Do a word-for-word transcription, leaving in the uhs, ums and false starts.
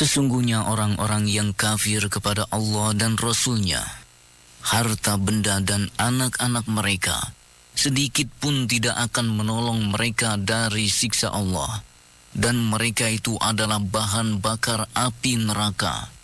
Sesungguhnya orang-orang yang kafir kepada Allah dan Rasul-Nya, harta benda dan anak-anak mereka sedikit pun tidak akan menolong mereka dari siksa Allah, dan mereka itu adalah bahan bakar api neraka.